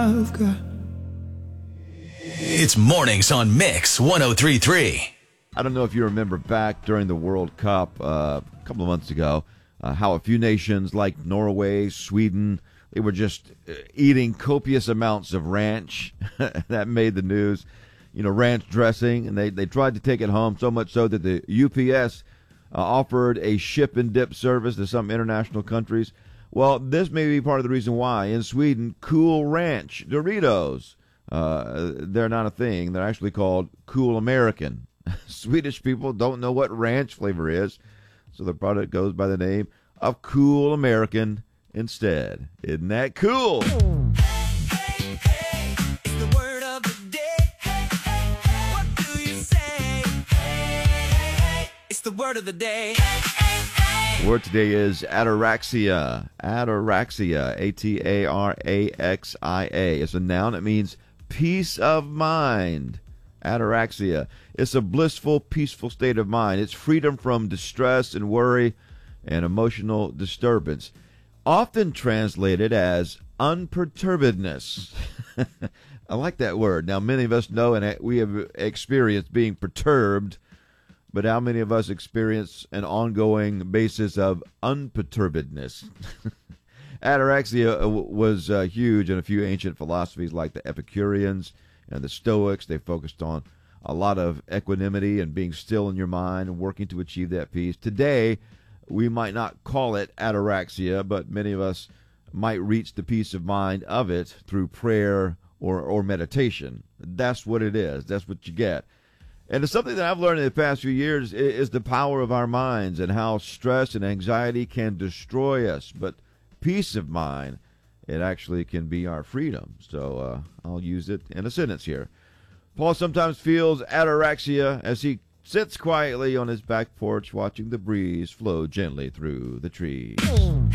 I've got. It's mornings on Mix 103.3. I don't know if you remember back during the World Cup a couple of months ago, how a few nations like Norway, Sweden, they were just eating copious amounts of ranch. That made the news. You know, ranch dressing, and they tried to take it home, so much so that the UPS offered a ship and dip service to some international countries. Well, this may be part of the reason why in Sweden, Cool Ranch Doritos, they're not a thing. They're actually called Cool American. Swedish people don't know what ranch flavor is, so the product goes by the name of Cool American instead. Isn't that cool? It's the word of the day. What do you say? It's the word of the day. The word today is ataraxia. Ataraxia, A-T-A-R-A-X-I-A. It's a noun. It means peace of mind. Ataraxia. It's a blissful, peaceful state of mind. It's freedom from distress and worry and emotional disturbance. Often translated as unperturbedness. I like that word. Now, many of us know and we have experienced being perturbed, but how many of us experience an ongoing basis of unperturbedness? Ataraxia was huge in a few ancient philosophies like the Epicureans and the Stoics. They focused on a lot of equanimity and being still in your mind and working to achieve that peace. Today, we might not call it ataraxia, but many of us might reach the peace of mind of it through prayer or meditation. That's what it is. That's what you get. And it's something that I've learned in the past few years is the power of our minds and how stress and anxiety can destroy us. But peace of mind, it actually can be our freedom. So I'll use it in a sentence here. Paul sometimes feels ataraxia as he sits quietly on his back porch watching the breeze flow gently through the trees.